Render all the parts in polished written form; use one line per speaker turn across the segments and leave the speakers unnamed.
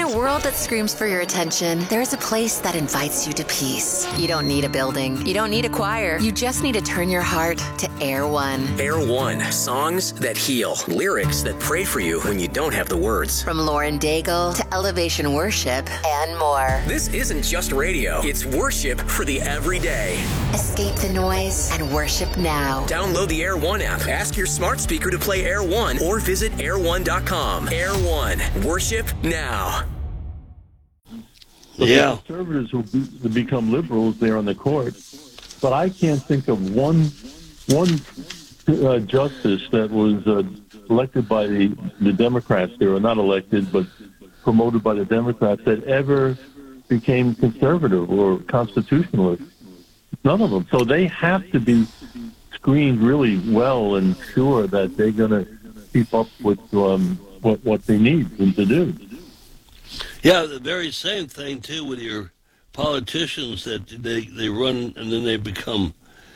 a world that screams for your attention, there's a place that invites you to peace. You don't need a building. You don't need a choir. You just need to turn your heart to Air One.
Air One. Songs that heal. Lyrics that pray for you when you don't have the words.
From Lauren Daigle to Elevation Worship and more.
This isn't just radio. It's worship for the everyday.
Escape the noise and worship now.
Download the Air One app. Ask your smart speaker to play Air One or visit air1.com. Air One. Worship now.
So
yeah.
the conservatives who become liberals there on the court, but I can't think of one justice that was elected by the Democrats there, or not elected, but promoted by the Democrats, that ever became conservative or constitutionalist. None of them. So they have to be screened really well and sure that they're going to keep up with what they need them to do.
Yeah, the very same thing, too, with your politicians that they run and then they become,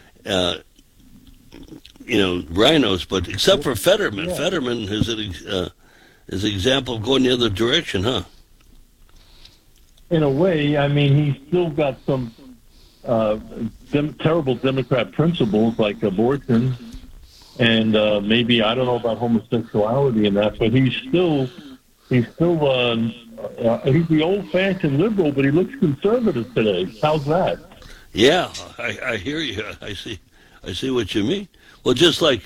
rhinos. But except for Fetterman. Yeah. Fetterman is an example of going the other direction, huh?
In a way, I mean, he's still got some terrible Democrat principles like abortion and maybe, I don't know about homosexuality and that, but he's the old-fashioned liberal, but he looks conservative today. How's that?
Yeah, I hear you. I see what you mean. Well, just like,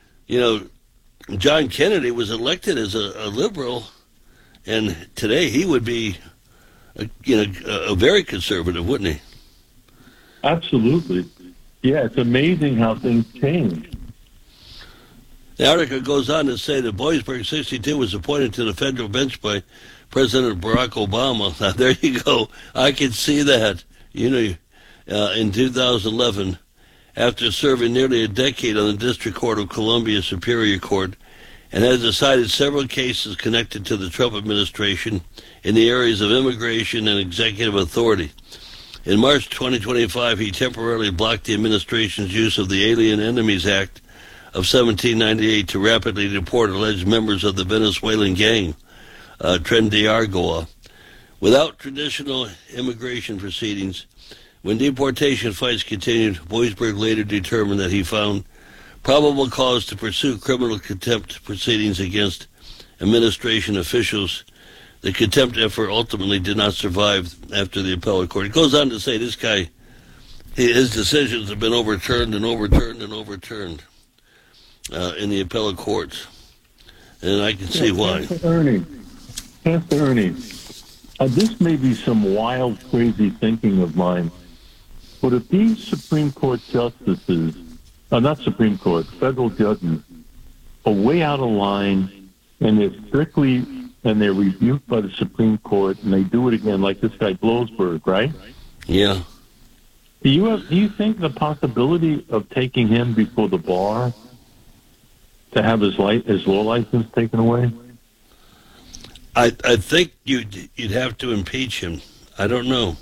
John Kennedy was elected as a liberal, and today he would be, a very conservative, wouldn't he?
Absolutely. Yeah, it's amazing how things change.
The article goes on to say that Boysberg 62 was appointed to the federal bench by President Barack Obama. Now, there you go. I can see that. In 2011, after serving nearly a decade on the District Court of Columbia Superior Court, and has decided several cases connected to the Trump administration in the areas of immigration and executive authority. In March 2025, he temporarily blocked the administration's use of the Alien Enemies Act of 1798 to rapidly deport alleged members of the Venezuelan gang, Tren de Aragua. Without traditional immigration proceedings, when deportation fights continued, Boysberg later determined that he found probable cause to pursue criminal contempt proceedings against administration officials. The contempt effort ultimately did not survive after the appellate court. It goes on to say this guy, his decisions have been overturned and overturned and overturned in the appellate courts. And I can see why.
Pastor Ernie, this may be some wild, crazy thinking of mine, but if these Supreme Court justices, not Supreme Court, federal judges, are way out of line and they're rebuked by the Supreme Court and they do it again, like this guy Bloomberg, right?
Yeah.
Do you think the possibility of taking him before the bar to have his law license taken away?
I think you'd have to impeach him. I don't know.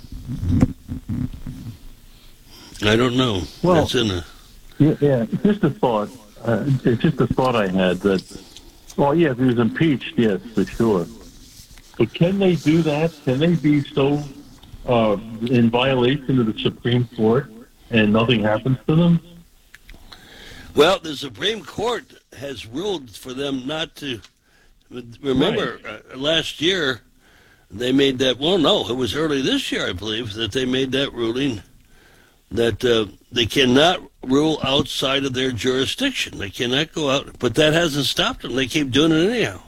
Well,
that's in a...
Yeah, just a thought. It's just a thought I had that, well, yeah, if he was impeached, yes, for sure. But can they do that? Can they be so in violation of the Supreme Court and nothing happens to them?
Well, the Supreme Court has ruled for them not to. Remember, right. Last year they made that. Well, no, it was early this year, I believe, that they made that ruling that they cannot rule outside of their jurisdiction. They cannot go out, but that hasn't stopped them. They keep doing it anyhow.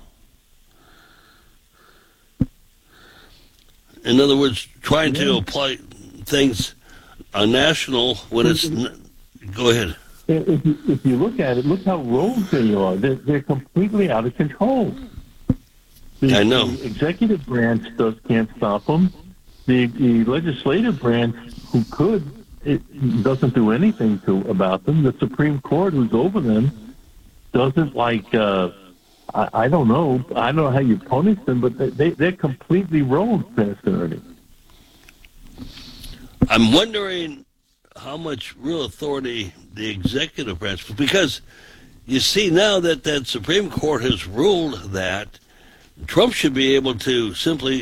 In other words, trying to apply things on national when it's. Go ahead.
If you look at it, look how rogue they are. They're completely out of control.
I know.
The executive branch can't stop them. The legislative branch, who could, it doesn't do anything about them. The Supreme Court, who's over them, doesn't like. I don't know. I don't know how you punish them, but they're completely rogue, Pastor Ernie.
I'm wondering how much real authority the executive branch, because you see now that Supreme Court has ruled that Trump should be able to simply